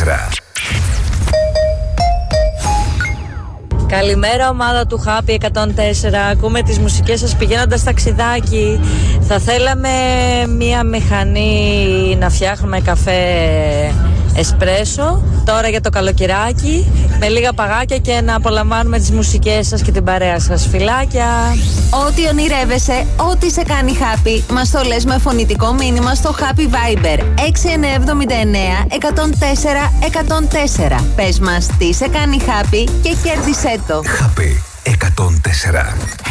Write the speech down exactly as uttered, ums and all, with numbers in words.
τέσσερα. Καλημέρα ομάδα του Happy εκατόν τέσσερα. Ακούμε τις μουσικές σας πηγαίνοντας ταξιδάκι. Θα θέλαμε μία μηχανή να φτιάχνουμε καφέ εσπρέσο τώρα για το καλοκαιράκι, με λίγα παγάκια, και να απολαμβάνουμε τις μουσικές σας και την παρέα σας. Φιλάκια! Ό,τι ονειρεύεσαι, ό,τι σε κάνει happy, μας το λες με φωνητικό μήνυμα στο Happy Viber έξι εννιά εβδομήντα εννέα εκατόν τέσσερα εκατόν τέσσερα. Πες μας τι σε κάνει happy και κέρδισέ το. Happy εκατόν τέσσερα.